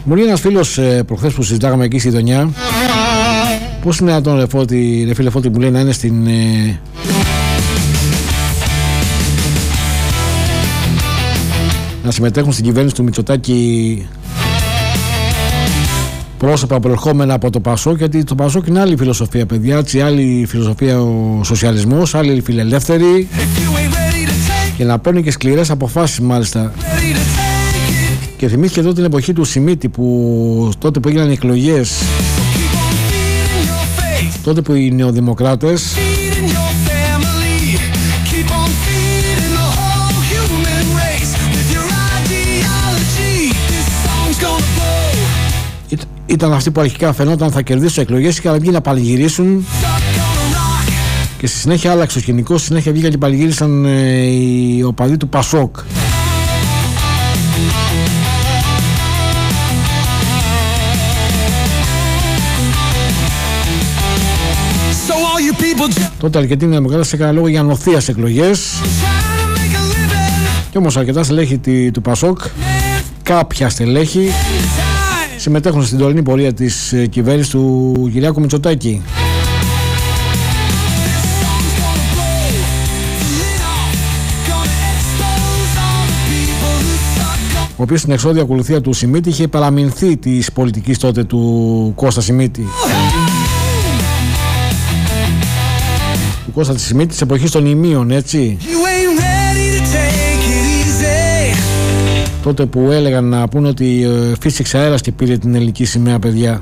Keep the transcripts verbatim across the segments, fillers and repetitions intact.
Μου λέει ένας φίλος ε, προχθές που συζητάγαμε εκεί στη Δονιά, πώς είναι τον ρε, Φώτη, ρε φίλε Φώτη, μου λέει να είναι στην... Ε, να συμμετέχουν στην κυβέρνηση του Μητσοτάκη πρόσωπα προερχόμενα από το Πασόκ, γιατί το Πασόκ είναι άλλη φιλοσοφία, παιδιά, έτσι, άλλη φιλοσοφία ο σοσιαλισμός, άλλη φιλελεύθερη, και να παίρνει και σκληρές αποφάσεις μάλιστα. Και θυμήθηκε εδώ την εποχή του Σιμίτη, που τότε που έγιναν οι εκλογές, τότε που οι νεοδημοκράτες ήταν αυτοί που αρχικά φαινόταν θα κερδίσουν εκλογές και να βγει να παλιγυρίσουν, και στη συνέχεια άλλαξε ο σκηνικός, στη συνέχεια βγήκαν και παλιγύρισαν ε, οι οπαδοί του Πασόκ. Τότε αρκετοί νεοδημοκράτες έκαναν λόγο για νοθείας εκλογές, και όμως αρκετά στελέχη του Πασόκ, κάποια στελέχη, συμμετέχουν στην τωρινή πορεία της κυβέρνησης του Κυριάκου Μητσοτάκη. Ο οποίος στην εξώδια ακολουθία του Σιμίτη είχε παραμεινθεί της πολιτικής τότε του Κώστα Σιμίτη. Του Κώστα Σιμίτη της εποχής των ημείων, έτσι. Τότε που έλεγαν να πούνε ότι ε, φύσηξε αέρας και πήρε την ελληνική σημαία, παιδιά.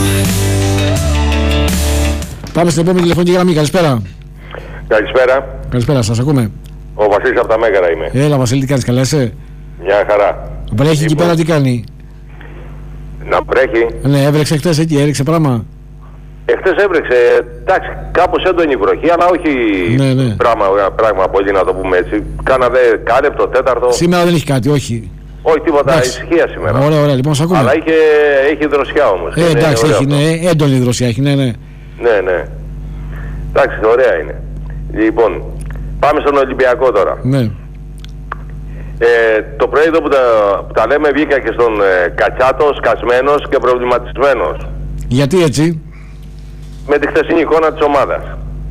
Πάμε στην επόμενη τηλεφωνική γραμμή. Καλησπέρα. Καλησπέρα. Καλησπέρα, σας ακούμε. Ο Βασίλης από τα Μέγαρα είμαι. Έλα Βασίλη, τι κάνεις, καλά είσαι? Μια χαρά. Βρέχει εκεί πέρα, τι κάνει? Να βρέχει. Ναι, έβρεξε χτες εκεί, έριξε πράγμα. Εχθές έβρεξε, εντάξει, κάπως έντονη βροχή, αλλά όχι ναι, ναι. Πράγμα, πράγμα πολύ, να το πούμε έτσι. Κάνατε κάλεπτο, τέταρτο. Σήμερα δεν έχει κάτι, όχι. Όχι, τίποτα, ησυχία σήμερα. Ωραία, ωραία, λοιπόν, σ' ακούμε. Αλλά είχε, έχει δροσιά όμως. Ε, εντάξει, έχει, ναι, έντονη δροσιά έχει, ναι, ναι. Ναι, ναι. Εντάξει, ωραία είναι. Λοιπόν, πάμε στον Ολυμπιακό τώρα. Ναι. Ε, το πρωί εδώ που τα, που τα λέμε, βγήκα και στον ε, Κατσάτο, σκασμένος και προβληματισμένος. Γιατί έτσι? Με τη χθεσινή εικόνα της ομάδας.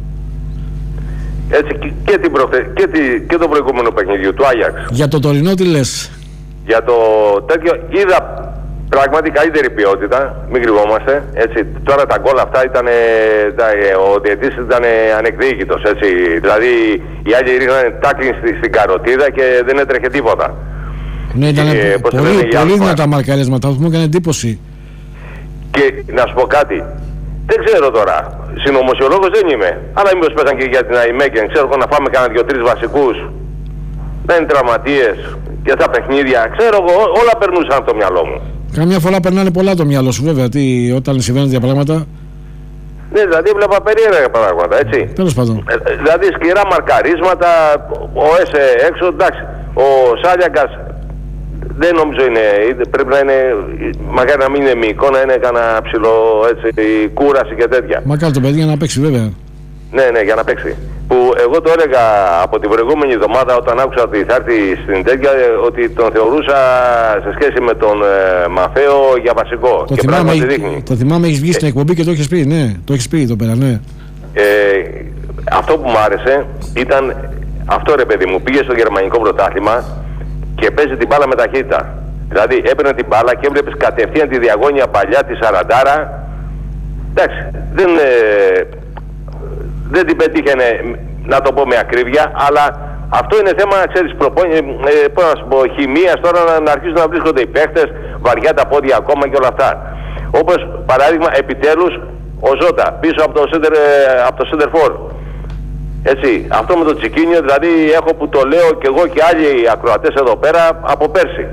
Έτσι και, και, την προθε... και, τη... και το προηγούμενο παιχνιδιού του Άγιαξ. Για το τωρινό τι λες? Για το τέτοιο είδα πράγματι καλύτερη ποιότητα, μην κρυβόμαστε. Έτσι. Τώρα τα γκολ αυτά ήταν, τα, ο διαιτής ήταν ανεκδίκητος, έτσι. Δηλαδή οι άλλοι ρίχνανε τάκλινγκ στη, στην καροτίδα και δεν έτρεχε τίποτα. Ναι, ήταν και, πολύ, πολύ δυνατά μαρκαρίσματα, αυτό μου έκανε εντύπωση. Και να σου πω κάτι, δεν ξέρω τώρα, συνωμοσιολόγος δεν είμαι, αλλά μήπως πέσαν και για την Αϊμέκεν, ξέρω να φάμε κανένα δυο-τρεις βασικούς, να είναι τραυματίες για τα παιχνίδια, ξέρω εγώ, όλα περνούσαν από το μυαλό μου. Καμιά φορά περνάνε πολλά το μυαλό σου, βέβαια, τι, όταν συμβαίνουν τέτοια πράγματα. Ναι, δηλαδή έβλεπα περίεργα πράγματα, έτσι. Τέλος πάντων. Ε, δηλαδή σκληρά μαρκαρίσματα, ο Έσε έξω, εντάξει, ο Σάλιακας δεν νομίζω είναι, πρέπει να είναι, μακάρι να μην είναι μυϊκό, να είναι κανένα ψηλό, έτσι, κούραση και τέτοια. Μακάρι το παιδί για να παίξει, βέβαια. Ναι, ναι, για να παίξει. Που εγώ το έλεγα από την προηγούμενη εβδομάδα όταν άκουσα ότι θα έρθει στην τέτοια, ότι τον θεωρούσα σε σχέση με τον ε, Μαφαίο για βασικό. Το και θυμάμαι, το θυμάμαι, έχεις βγει στην εκπομπή και το έχεις πει, ναι, το έχεις πει εδώ πέρα, ναι. Ε, αυτό που μου άρεσε ήταν αυτό, ρε παιδί μου, πήγε στο γερμανικό πρωτάθλημα και παίζει την μπάλα με ταχύτητα. Δηλαδή έπαιρνε την μπάλα και έβλεπες κατευθείαν τη διαγώνια παλιά, τη σαραντάρα. Εντάξει, δεν, ε, δεν την πετύχαινε, να το πω με ακρίβεια, αλλά αυτό είναι θέμα, ξέρεις, προπόνηση, ε, πώς να σου πω, χημίας τώρα, να, να αρχίσουν να βρίσκονται οι παίχτες, βαριά τα πόδια ακόμα και όλα αυτά. Όπως παράδειγμα, επιτέλους, ο Ζώτα πίσω από το center, από το center for. Έτσι, αυτό με το Τσικίνιο, δηλαδή έχω που το λέω και εγώ και άλλοι ακροατές εδώ πέρα από πέρσι.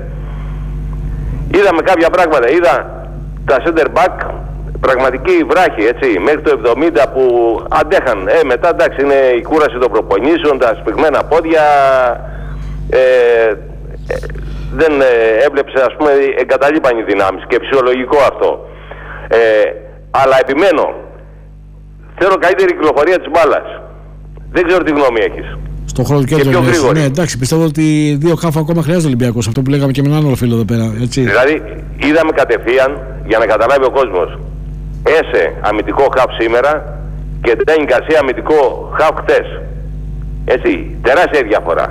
Είδαμε κάποια πράγματα, είδα τα center back, πραγματική βράχη, έτσι, μέχρι το εβδομήντα που αντέχαν. Ε, μετά εντάξει είναι η κούραση των προπονήσεων, τα σπιγμένα πόδια, ε, ε, δεν ε, έβλεψε, ας πούμε, εγκαταλείπαν οι δυνάμεις και φυσιολογικό αυτό. Ε, αλλά επιμένω, θέλω καλύτερη κυκλοφορία της μπάλας. Δεν ξέρω τι γνώμη έχεις. Στο χρόνο του κέντρου. Ναι, εντάξει, πιστεύω ότι δύο χάφ ακόμα χρειάζεται ο Ολυμπιακός. Αυτό που λέγαμε και με έναν άλλο φίλο εδώ πέρα. Έτσι. Δηλαδή, είδαμε κατευθείαν, για να καταλάβει ο κόσμος, Έσε αμυντικό χαφ σήμερα και Ντέιν Γκαρσία αμυντικό χαφ χτες. Έτσι, τεράστια διαφορά.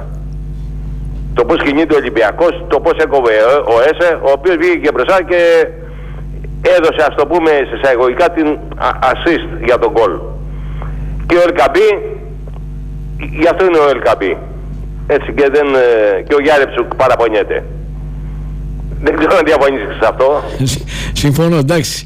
Το πώς κινείται ο Ολυμπιακός, το πώς έκοβε ο Έσε, ο οποίος βγήκε και μπροστά και έδωσε, ας το πούμε, σε εισαγωγικά την assist για τον γκολ. Και ο Ελκαμπή, γι' αυτό είναι ο Ελκαμπή. Έτσι, και, δεν, και ο Γιάρεψουκ παραπονιέται. Δεν ξέρω αν διαφωνήσεις σε αυτό. Συμφωνώ, εντάξει.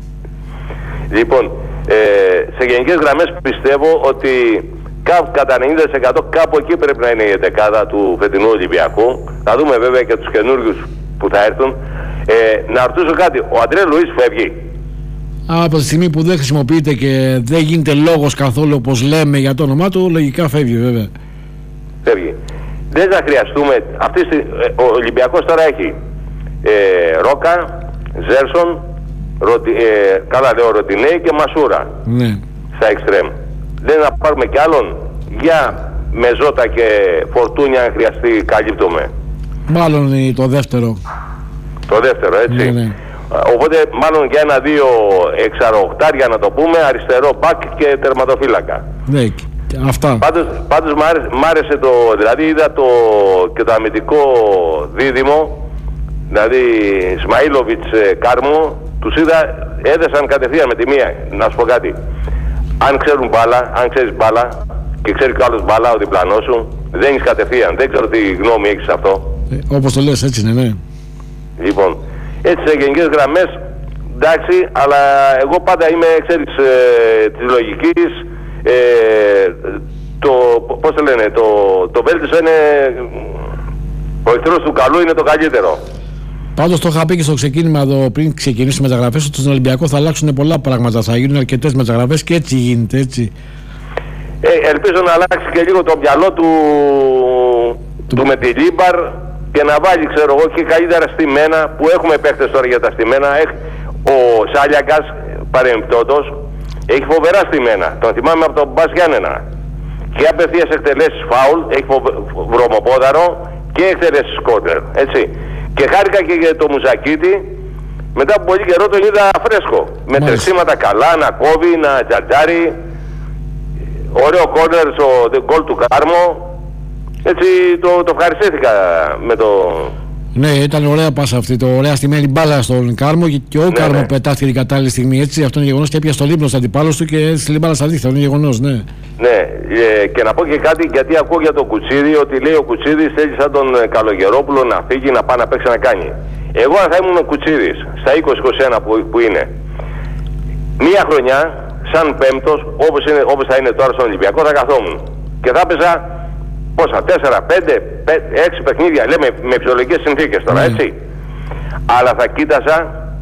Λοιπόν, ε, σε γενικές γραμμές πιστεύω ότι κατά ενενήντα τοις εκατό κάπου εκεί πρέπει να είναι η εντεκάδα του φετινού Ολυμπιακού. Θα δούμε βέβαια και τους καινούριους που θα έρθουν. Ε, να ρωτήσω κάτι, ο Αντρέ Λουίς φεύγει? Από τη στιγμή που δεν χρησιμοποιείται και δεν γίνεται λόγος καθόλου όπως λέμε για το όνομά του, λογικά φεύγει βέβαια. Φεύγει. Δεν θα χρειαστούμε, αυτή στη, ο Ολυμπιακός τώρα έχει ε, Ρόκα, Ζέρσον, Ροτι, ε, καλά λέω Ροντινέη και Μασούρα, ναι, στα εξτρέμ. Δεν θα πάρουμε κι άλλον? Για Μεζότα και Φορτούνια αν χρειαστεί καλύπτουμε. Μάλλον το δεύτερο. Το δεύτερο, έτσι. Ναι, ναι. Οπότε μάλλον για ένα-δύο εξαροχτάρια να το πούμε, αριστερό μπακ και τερματοφύλακα. Ναι, αυτά. Πάντως, πάντως μ' άρεσε, μ' άρεσε το, δηλαδή είδα το, και το αμυντικό δίδυμο, δηλαδή Σμαΐλοβιτς Κάρμο, τους είδα, έδεσαν κατευθείαν με τη μία. Να σου πω κάτι, αν ξέρουν μπάλα, αν ξέρεις μπάλα και ξέρει κι άλλος μπάλα ο διπλανός σου, δένεις κατευθείαν. Δεν ξέρω τι γνώμη έχεις σε αυτό. Ε, όπως το λες, έτσι είναι, ναι. Λοιπόν, έτσι σε γενικές γραμμές, εντάξει, αλλά εγώ πάντα είμαι, ξέρεις, ε, της λογικής, ε, το, πώς το λένε, το, το βέλτιστο είναι, ο εχθρός του καλού είναι το καλύτερο. Πάντως το είχα πει και στο ξεκίνημα εδώ πριν ξεκινήσουμε μεταγραφές ότι στον Ολυμπιακό θα αλλάξουν πολλά πράγματα, θα γίνουν αρκετές μεταγραφές και έτσι γίνεται, έτσι. Ε, ελπίζω να αλλάξει και λίγο το μυαλό του, του, του με τη Λίμπαρ και να βάλει, ξέρω εγώ, και καλύτερα στημένα που έχουμε παίχτες τώρα για τα στημένα. Ο Σάλιακας, παρεμπιπτόντως, έχει φοβερά στημένα. Τον θυμάμαι από τον Μπας Γιάννενα. Και απευθείας εκτελέσεις φάουλ, έχει βρωμοπόδαρο και εκτελέσεις κόρνερ, έτσι. Και χάρηκα και για το Μουζακίτη, μετά από πολύ καιρό τον είδα φρέσκο. Με τρεξίματα καλά, να κόβει, να τζατζάρει. Ωραίο κόρνερ στο γκολ του Κάρμο. Έτσι το, το ευχαριστήθηκα με το... Ναι, ήταν ωραία πάσα αυτή, το ωραία στημένη μπάλα στον Κάρμο και, και ο ναι, Κάρμο ναι. πετάχθηκε την κατάλληλη στιγμή, έτσι, αυτό είναι γεγονός και έπιασε το λίπνο στο αντιπάλος του και έστειλε μπάλα στα δίχτυα, αυτό είναι γεγονός, ναι. Ναι, ε, και να πω και κάτι, γιατί ακούω για τον Κουτσίδη, ότι λέει ο Κουτσίδης θέλει σαν τον Καλογερόπουλο να φύγει, να πάει να παίξει να κάνει. Εγώ αν θα ήμουν ο Κουτσίδης, στα είκοσι είκοσι ένα που, που είναι, μία χρονιά, σαν πέμπτος, όπως, είναι, όπως θα είναι τώρα στον Ολυμπιακό, θα καθόμουν. Και θα έπαιζα πόσα, τέσσερα, πέντε, έξι παιχνίδια, λέμε με φυσιολογικές συνθήκες τώρα, mm. έτσι. Αλλά θα κοίταζα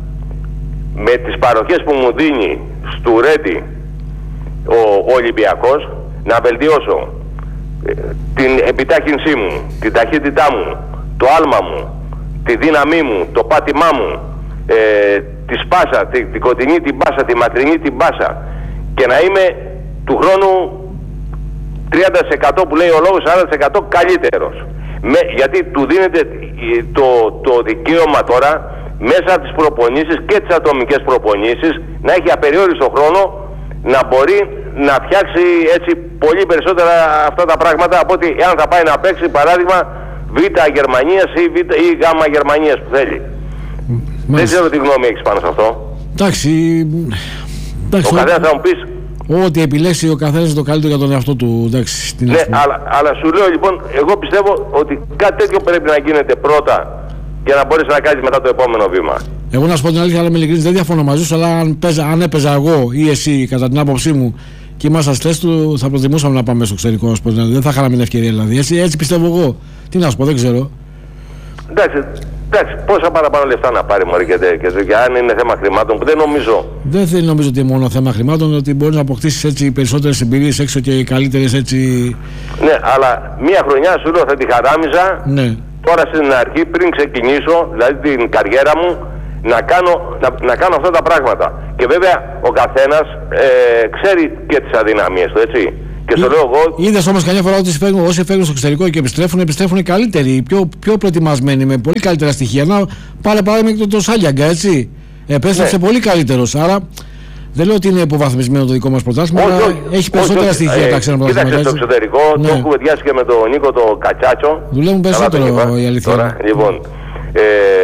με τις παροχές που μου δίνει στου Ρέντι ο, ο Ολυμπιακός να βελτιώσω ε, την επιτάχυνσή μου, την ταχύτητά μου, το άλμα μου, τη δύναμή μου, το πάτημά μου, ε, τη σπάσα, τη, την κοντινή την μπάσα, τη μακρινή την μπάσα και να είμαι του χρόνου τριάντα τοις εκατό που λέει ο λόγος, σαράντα τοις εκατό καλύτερος. Με, γιατί του δίνεται το, το δικαίωμα τώρα μέσα από τις προπονήσεις και τις ατομικές προπονήσεις να έχει απεριόριστο χρόνο να μπορεί να φτιάξει έτσι πολύ περισσότερα αυτά τα πράγματα από ότι εάν θα πάει να παίξει παράδειγμα Β' Γερμανίας ή, Β, ή Γ' Γερμανίας που θέλει. Μάλιστα. Δεν ξέρω τι γνώμη έχεις πάνω σε αυτό. Εντάξει, εντάξει, ο καθένας θα μου πεις ό,τι επιλέξει ο καθένας το καλύτερο για τον εαυτό του. Εντάξει, την ναι, αλλά, αλλά σου λέω λοιπόν, εγώ πιστεύω ότι κάτι τέτοιο πρέπει να γίνεται πρώτα για να μπορείς να κάνεις μετά το επόμενο βήμα. Εγώ να σου πω την αλήθεια, αλλά με ειλικρίνης δεν διαφωνώ μαζί σου, αλλά αν, παίζα, αν έπαιζα εγώ ή εσύ, κατά την άποψή μου, και ήμασταν στη θέση του, θα προτιμούσαμε να πάμε στο εξωτερικό. Δηλαδή, δεν θα είχαμε την ευκαιρία δηλαδή. Έτσι, έτσι πιστεύω εγώ. Τι να σου πω, δεν ξέρω. Εντάξει, εντάξει, πόσα παραπάνω λεφτά να πάρει μωρή και, και, και αν είναι θέμα χρημάτων που δεν νομίζω. Δεν θέλει νομίζω ότι είναι μόνο θέμα χρημάτων, ότι μπορεί να αποκτήσει έτσι περισσότερες εμπειρίες έξω και καλύτερες έτσι. Ναι, αλλά μία χρονιά σου λέω θα τη χαράμιζα. Ναι. Τώρα στην αρχή, πριν ξεκινήσω, δηλαδή την καριέρα μου, να κάνω, να, να κάνω αυτά τα πράγματα. Και βέβαια ο καθένας ε, ξέρει και τις αδυναμίες του, έτσι. Και στο λέω εγώ. Είδες όμως καμιά φορά ότι φεύγουν, όσοι φεύγουν στο εξωτερικό και επιστρέφουν, επιστρέφουν καλύτεροι, πιο, πιο προετοιμασμένοι, με πολύ καλύτερα στοιχεία. Να πάρε παράδειγμα και τον Σάλιαγκα, έτσι. Επέστρεψε ναι. πολύ καλύτερος. Άρα δεν λέω ότι είναι υποβαθμισμένο το δικό μας πρωτάθλημα, αλλά όχι, έχει περισσότερα όχι, στοιχεία ε, τα ξένα πρωτάθλημα. Κοίταξε στο εξωτερικό, ναι. το έχω διάσει και με τον Νίκο το Κατσάτσο. Δουλεύουν περισσότερο η αλήθεια. Τώρα, λοιπόν, ε,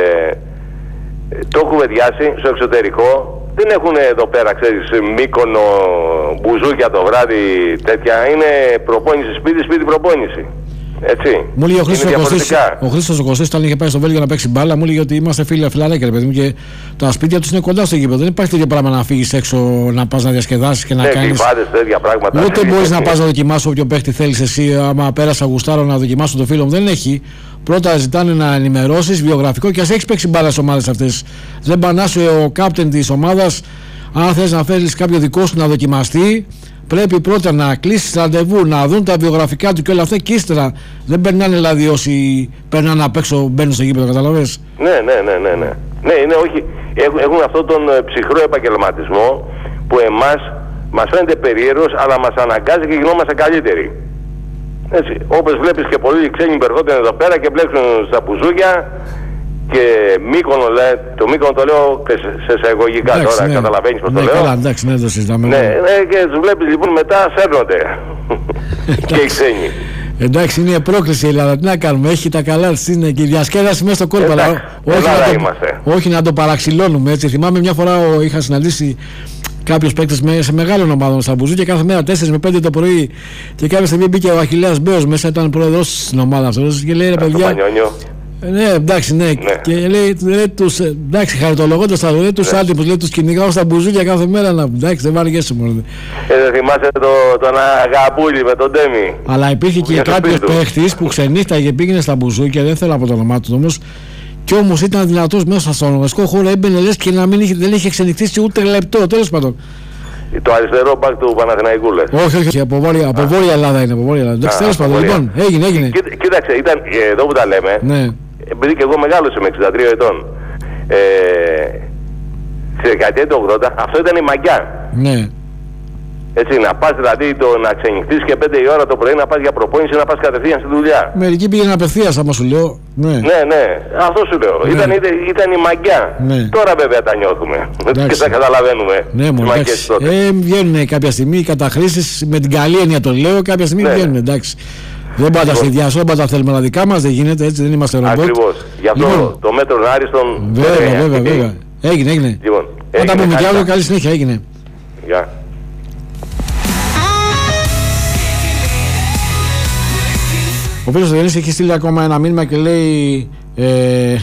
το έχουμε διάσει στο εξωτερικό. Δεν έχουν εδώ πέρα, ξέρεις, Μύκονο, μπουζούκια το βράδυ, τέτοια. Είναι προπόνηση σπίτι, σπίτι προπόνηση. Έτσι. Μου λέει ο Χρήστος ο Κωστής, όταν είχε πάει στο Βέλγιο να παίξει μπάλα, μου έλεγε ότι είμαστε φίλοι φιλαράκια, παιδί μου, και τα σπίτια τους είναι κοντά στο γήπεδο. Δεν υπάρχει τέτοιο πράγμα να φύγεις έξω, να πας να διασκεδάσεις και να ναι, κάνεις. τέτοια πράγματα. Ούτε μπορείς να πας να δοκιμάσεις όποιο παίχτη θέλεις εσύ. Άμα πέρασα γουστάρω να δοκιμάσω το φίλο μου, δεν έχει. Πρώτα ζητάνε να ενημερώσεις βιογραφικό και ας έχεις παίξει μπάλα στις ομάδες αυτές. Δεν πανάσου ο κάπτεν της ομάδας, αν θες να φέρεις κάποιο δικό σου να δοκιμαστεί. Πρέπει πρώτα να κλείσεις ραντεβού, να δουν τα βιογραφικά του και όλα αυτά και ύστερα. Δεν περνάνε δηλαδή όσοι περνάνε απ' έξω, μπαίνουν στο γήπεδο, καταλαβαίνεις. Ναι, ναι, ναι, ναι, ναι. Ναι, είναι όχι. Έχουν, έχουν αυτόν τον ψυχρό επαγγελματισμό που εμάς μας φαίνεται περίεργος, αλλά μας αναγκάζει και γινόμαστε καλύτεροι. Έτσι. Όπως βλέπεις και πολλοί ξένοι περχόντων εδώ πέρα και μπλέξουν στα μπουζούκια. Και Μύκονο, λέει, το Μύκονο το λέω σε εισαγωγικά τώρα, ναι. Καταλαβαίνεις πως ναι, το λέω. Καλά, εντάξει, ναι, το συζητάμε. Ναι, ναι, και τους βλέπεις λοιπόν μετά σέρνονται και οι ξένοι. Εντάξει, είναι πρόκληση η Ελλάδα, τι να κάνουμε, έχει τα καλά της, είναι και η διασκέδαση μέσα στο κόλπο. Εντάξει, όχι, Ελλάδα να είμαστε. Το, όχι να το παραξηλώνουμε, έτσι. Θυμάμαι μια φορά ο, είχα συναντήσει κάποιους παίκτες με, σε μεγάλων ομάδων στα μπουζούκια κάθε μέρα τέσσερα με πέντε το πρωί και κάποια στιγμή μπήκε ο Αχιλλέας Μπέος μέσα, ήταν πρόεδρος στην ομάδα αυτός και λέει ρε παιδιά. Ναι, εντάξει, ναι. ναι. Και λέει, λέει τους, εντάξει, χαριτολογώντας τα λέει τους ναι. άτυπους, λέει τους κυνηγάω στα μπουζούκια κάθε μέρα να εντάξει, δεν βάργεσαι μόνο. Ε, δεν θυμάσαι το, τον Αγαπούλη με τον Ντέμι. Αλλά υπήρχε και κάποιος παίχτης που ξενύχταγε, πήγαινε στα μπουζούκια, δεν θέλω από το όνομά του όμως, κι όμως ήταν δυνατός μέσα στον ονομαστικό χώρο, έμπαινε λες και να μην είχε, δεν είχε ξενυχτήσει ούτε λεπτό, τέλος πάντων. Το αριστερό μπακ του Παναθηναϊκού λες. Όχι, όχι, από βόρεια, από βόρεια Ελλάδα είναι, από βόρεια Ελλάδα. Εντάξει, τέλος πάντων, λοιπόν, έγινε, έγινε. Κοίταξε, ήταν εδώ που τα λέμε. Ναι. Επειδή και εγώ μεγάλωσα με εξήντα τρία ετών, ε, στη δεκαετία του ογδόντα, αυτό ήταν η μαγιά. Ναι. Έτσι, να πας δηλαδή το, να ξενυχτείς και πέντε η ώρα το πρωί να πας για προπόνηση, να πας κατευθείαν στη δουλειά. Μερικοί πήγαιναν απευθείας, άμα σου λέω. Ναι, ναι, ναι, αυτό σου λέω. Ναι. Ήταν, ήταν, ήταν η μαγιά. Ναι. Τώρα βέβαια τα νιώθουμε. Εντάξει. Και τα καταλαβαίνουμε. Ναι, μόνο εντάξει. Ε, βγαίνουν κάποια στιγμή οι καταχρήσεις, με την καλή έννοια το λέω, κάποια στιγμή ναι. βγαίνουν, εντάξει. Δεν πάντα λοιπόν. Σχεδιάσω, δεν πάντα θέλουμε τα δικά μας, δεν γίνεται έτσι, δεν είμαστε ρομπότ. Ακριβώς. Γι' αυτό λοιπόν. Το μέτρο άριστον. Βέβαια, βέβαια, βέβαια. Έγινε, έγινε. Λοιπόν, όταν πούμε κι άλλο, καλή συνέχεια, έγινε. Γεια. Ο φίλος του Διονύση έχει στείλει ακόμα ένα μήνυμα και λέει ε,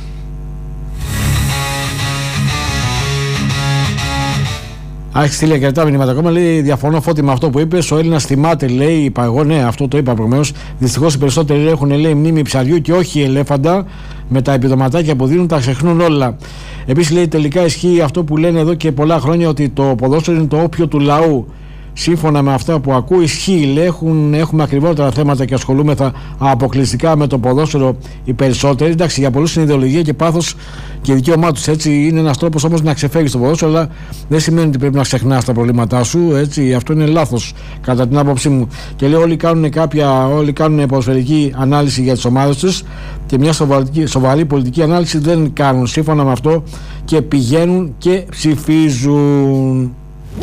Α, έχει στείλει αρκετά μηνύματα ακόμα. Λέει: διαφωνώ Φώτη με αυτό που είπες. Ο Έλληνας θυμάται, λέει. Είπα εγώ, ναι, αυτό το είπα προηγουμένως. Δυστυχώς οι περισσότεροι έχουν, λέει, μνήμη ψαριού και όχι ελέφαντα. Με τα επιδοματάκια που δίνουν τα ξεχνούν όλα. Επίσης, λέει: τελικά ισχύει αυτό που λένε εδώ και πολλά χρόνια, ότι το ποδόσφαιρο είναι το όπιο του λαού. Σύμφωνα με αυτά που ακούω, ισχύει. Λέει, έχουν, έχουμε ακριβότερα θέματα και ασχολούμεθα αποκλειστικά με το ποδόσφαιρο οι περισσότεροι. Εντάξει, για πολλούς είναι ιδεολογία και πάθος και δικαίωμά τους. Έτσι, είναι ένας τρόπος όμως να ξεφεύγεις το ποδόσφαιρο, αλλά δεν σημαίνει ότι πρέπει να ξεχνάς τα προβλήματά σου. Έτσι, αυτό είναι λάθος κατά την άποψή μου. Και λέει: όλοι κάνουν κάποια, όλοι κάνουν ποδοσφαιρική ανάλυση για τις ομάδες τους και μια σοβαρή, σοβαρή πολιτική ανάλυση δεν κάνουν. Σύμφωνα με αυτό και πηγαίνουν και ψηφίζουν.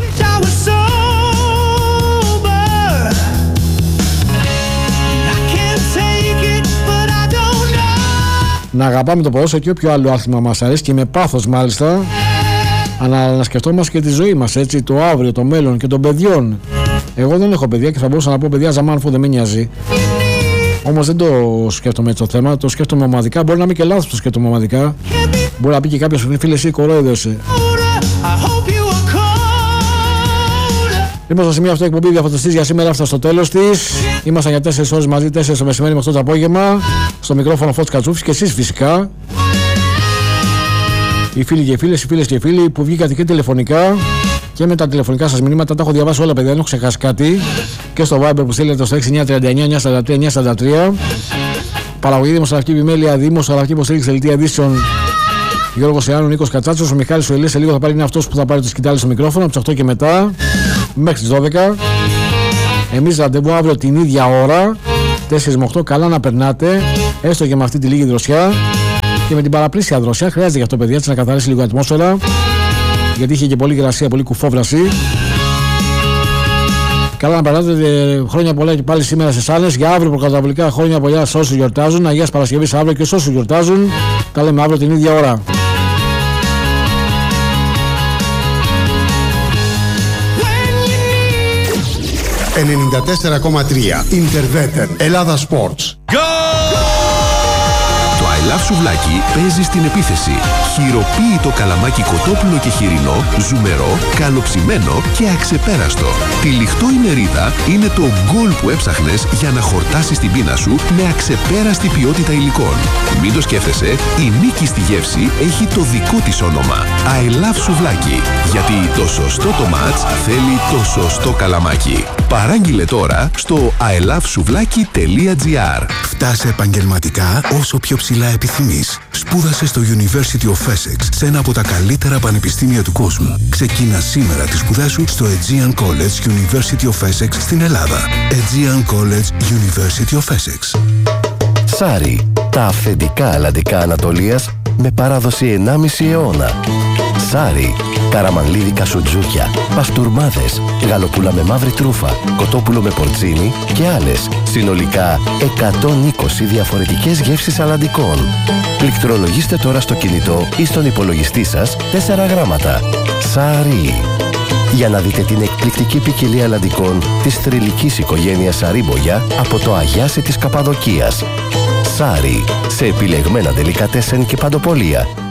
Να αγαπάμε το ποδόσφαιρο και όποιο άλλο άθλημα μας αρέσει και με πάθος μάλιστα, αλλά να σκεφτόμαστε και τη ζωή μας, έτσι, το αύριο, το μέλλον και των παιδιών. Εγώ δεν έχω παιδιά και θα μπορούσα να πω παιδιά ζαμάν αφού δεν με νοιάζει. Όμως δεν το σκέφτομαι έτσι το θέμα, το σκέφτομαι ομαδικά. Μπορεί να είμαι και λάθος το σκέφτομαι ομαδικά. Μπορεί να πει και κάποιος φίλε εσύ κορόιδωσε. Λοιπόν, στο σημείο αυτό εκπομπή διαφωτιστής για σήμερα έφτασε στο τέλος της. Ήμασταν για τέσσερις ώρες μαζί, τέσσερις το μεσημέρι με αυτό το απόγευμα. Στο μικρόφωνο Φώτης Κατσούφης και εσείς φυσικά. Οι φίλοι και οι φίλες, οι φίλες και οι φίλοι που βγήκατε και τηλεφωνικά και με τα τηλεφωνικά σας μηνύματα. Τα έχω διαβάσει όλα, παιδιά, δεν έχω ξεχάσει κάτι. Και στο Viber που στείλετε στο έξι εννιά τρία εννιά εννιά σαράντα τρία εννιά σαράντα τρία. Παραγωγή δημοσιογραφική επιμέλεια, δημοσιογραφική υποστήριξη δελτία ειδήσεων. Γιώργος Εάνου, Νίκος Κατσάτσος, ο Μιχάλης Σουελής σε λίγο θα πάρει, είναι αυτός που θα πάρει το σκητάλι στο μικρόφωνο από τις οκτώ και μετά μέχρι τις δώδεκα. Εμείς ραντεβού αύριο την ίδια ώρα, τέσσερα με οκτώ. Καλά να περνάτε, έστω και με αυτή τη λίγη δροσιά. Και με την παραπλήσια δροσιά χρειάζεται για αυτό, παιδιά, έτσι να καθαρίσει λίγο η ατμόσφαιρα. Γιατί είχε και πολύ γρασία, πολύ κουφόβραση. Καλά να περνάτε, χρόνια πολλά και πάλι σήμερα σε Σάλες. Για αύριο προκαταβολικά χρόνια πολλά σε όσους γιορτάζουν. Αγίας Παρασκευής αύριο και σε όσους γιορτάζουν. Τα λέμε αύριο την ίδια ώρα. ενενήντα τέσσερα κόμμα τρία Interveter Ελλάδα Sports. Το I Love Σουβλάκι παίζει στην επίθεση. Χειροποίητο καλαμάκι κοτόπουλο και χοιρινό, ζουμερό, καλοψημένο και αξεπέραστο. Τυλιχτό η μερίδα είναι το γκολ που έψαχνες για να χορτάσεις την πείνα σου με αξεπέραστη ποιότητα υλικών. Μην το σκέφτεσαι, η νίκη στη γεύση έχει το δικό της όνομα. I Love Σουβλάκι. Γιατί το σωστό το μάτς θέλει το σωστό καλαμάκι. Παράγγειλε τώρα στο άι λαβ σουβλάκι τελεία τζι άρ. Φτάσε επαγγελματικά όσο πιο ψηλά επιθυμείς. Σπούδασε στο University of Essex, σε ένα από τα καλύτερα πανεπιστήμια του κόσμου. Ξεκίνα σήμερα τις σπουδές σου στο Aegean College University of Essex στην Ελλάδα. Aegean College University of Essex. Σάρι, τα αυθεντικά αλλαντικά Ανατολίας με παράδοση ενάμιση αιώνα. Σάρι, καραμανλίδικα σουτζούκια, παστούρμάδες, γαλοπούλα με μαύρη τρούφα, κοτόπουλο με πορτσίνι και άλλες. Συνολικά εκατόν είκοσι διαφορετικές γεύσεις αλλαντικών. Πληκτρολογήστε τώρα στο κινητό ή στον υπολογιστή σας τέσσερα γράμματα. Σάρι. Για να δείτε την εκπληκτική ποικιλία αλλαντικών της θρυλικής οικογένειας Σαρίμπογια από το Αγιάσι της Καπαδοκίας. Σάρι, σε επιλεγμένα ντελικατέσεν και παντοπολία.